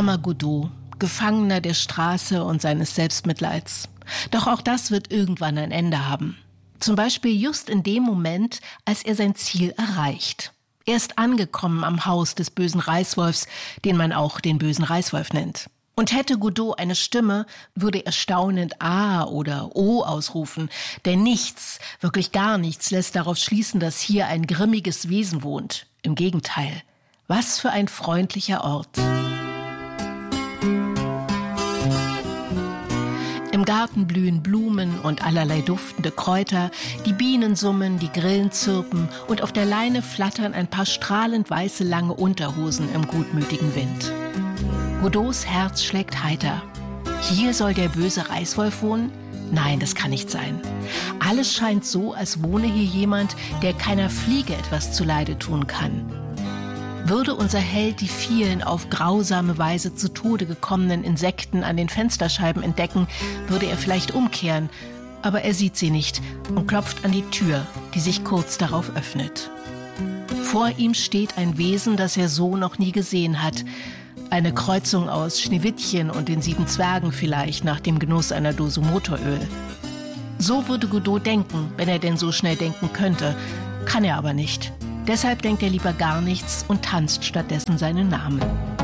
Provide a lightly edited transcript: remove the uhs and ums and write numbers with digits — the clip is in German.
Armer Godot, Gefangener der Straße und seines Selbstmitleids. Doch auch das wird irgendwann ein Ende haben. Zum Beispiel just in dem Moment, als er sein Ziel erreicht. Er ist angekommen am Haus des bösen Reißwolfs, den man auch den bösen Reißwolf nennt. Und hätte Godot eine Stimme, würde er staunend A oder O ausrufen. Denn nichts, wirklich gar nichts, lässt darauf schließen, dass hier ein grimmiges Wesen wohnt. Im Gegenteil. Was für ein freundlicher Ort. Im Garten blühen Blumen und allerlei duftende Kräuter, die Bienen summen, die Grillen zirpen und auf der Leine flattern ein paar strahlend weiße lange Unterhosen im gutmütigen Wind. Godots Herz schlägt heiter. Hier soll der böse Reißwolf wohnen? Nein, das kann nicht sein. Alles scheint so, als wohne hier jemand, der keiner Fliege etwas zuleide tun kann. Würde unser Held die vielen auf grausame Weise zu Tode gekommenen Insekten an den Fensterscheiben entdecken, würde er vielleicht umkehren, aber er sieht sie nicht und klopft an die Tür, die sich kurz darauf öffnet. Vor ihm steht ein Wesen, das er so noch nie gesehen hat. Eine Kreuzung aus Schneewittchen und den 7 Zwergen vielleicht nach dem Genuss einer Dose Motoröl. So würde Godot denken, wenn er denn so schnell denken könnte. Kann er aber nicht. Deshalb denkt er lieber gar nichts und tanzt stattdessen seinen Namen.